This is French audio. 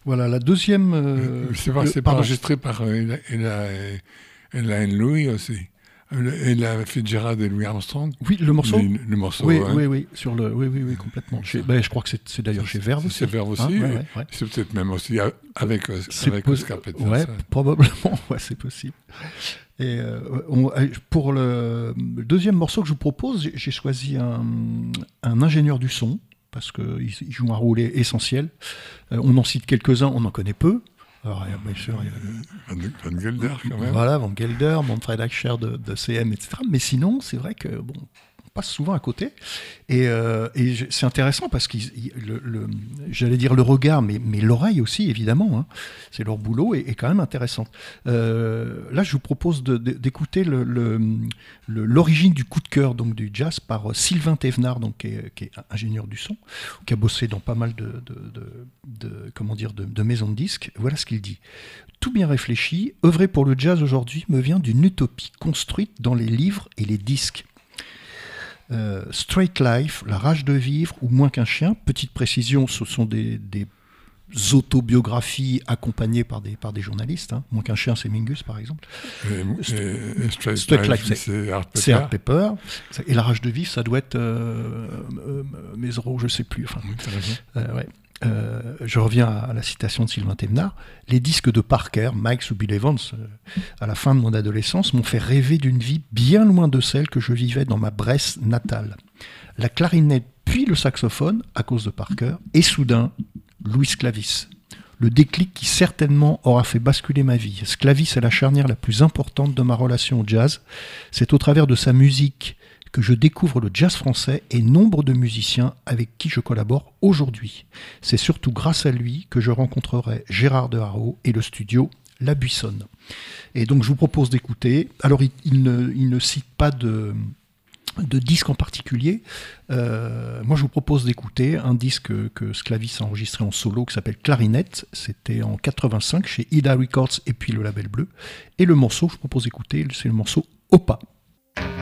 Voilà, la deuxième... c'est pas enregistré par Ella Louis aussi. Ella Fitzgerald et Louis Armstrong. Oui, le morceau. Le morceau. Oui, hein. oui, complètement. Je crois que c'est d'ailleurs chez Verve aussi. C'est Verve aussi. Ouais. C'est peut-être même aussi avec Oscar Peterson. Ouais, probablement. Ouais, c'est possible. Et pour le deuxième morceau que je vous propose, j'ai choisi un ingénieur du son, parce qu'il joue un rôle essentiel. On en cite quelques-uns, on en connaît peu. Alors, bien sûr, il y a Van Gelder, quand même. Voilà, Van Gelder, Manfred Eicher de CM, etc. Mais sinon, c'est vrai que, bon, on passe souvent à côté. Et c'est intéressant parce que, j'allais dire le regard, mais l'oreille aussi, évidemment. Hein. C'est leur boulot est quand même intéressant. Là, je vous propose d'écouter l'origine du coup de cœur donc, du jazz par Sylvain Thévenard, donc, qui est ingénieur du son, qui a bossé dans pas mal de maisons de disques. Voilà ce qu'il dit. Tout bien réfléchi, œuvrer pour le jazz aujourd'hui me vient d'une utopie construite dans les livres et les disques. Straight Life, La rage de vivre ou Moins qu'un chien, petite précision, ce sont des autobiographies accompagnées par des journalistes. Hein. Moins qu'un chien, c'est Mingus, par exemple. Straight Life, c'est Art Pepper. Et La rage de vivre, ça doit être Mézero, je ne sais plus. Enfin, ouais. Je reviens à la citation de Sylvain Thévenard. Les disques de Parker, Mike ou Bill Evans, à la fin de mon adolescence, m'ont fait rêver d'une vie bien loin de celle que je vivais dans ma Bresse natale. La clarinette puis le saxophone, à cause de Parker, et soudain, Louis Sclavis. Le déclic qui certainement aura fait basculer ma vie. Sclavis est la charnière la plus importante de ma relation au jazz. C'est au travers de sa musique que je découvre le jazz français et nombre de musiciens avec qui je collabore aujourd'hui. C'est surtout grâce à lui que je rencontrerai Gérard de Haro et le studio La Buissonne. Et donc je vous propose d'écouter. Alors il ne cite pas de disque en particulier. Moi je vous propose d'écouter un disque que Sclavis a enregistré en solo qui s'appelle Clarinette. C'était en 85 chez Ida Records et puis le Label Bleu. Et le morceau que je vous propose d'écouter, c'est le morceau Opa.